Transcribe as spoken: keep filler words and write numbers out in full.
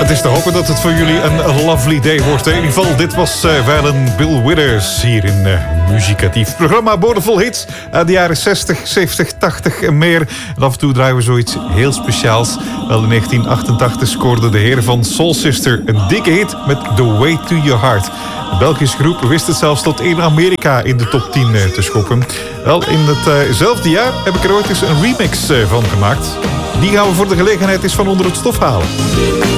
Het is te hopen dat het voor jullie een lovely day wordt. In ieder geval, dit was uh, Valen Bill Withers hier in uh, Muzikatief. Programma boordevol hits uit de jaren zestig, zeventig, tachtig en meer. En af en toe draaien we zoiets heel speciaals. Wel, in negentien achtentachtig scoorde de heren van Soul Sister een dikke hit met The Way to Your Heart. De Belgische groep wist het zelfs tot in Amerika in de top tien uh, te schoppen. Wel, in hetzelfde uh jaar heb ik er ooit eens een remix uh, van gemaakt. Die gaan we voor de gelegenheid eens van onder het stof halen.